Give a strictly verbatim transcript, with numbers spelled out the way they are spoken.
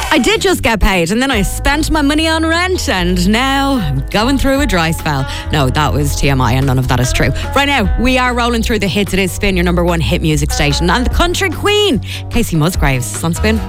I did just get paid and then I spent my money on rent and now I'm going through a dry spell. No, that was T M I and none of that is true. Right now, we are rolling through the hits. It is Spin, your number one hit music station. And the country queen, Casey Musgraves, on Spin.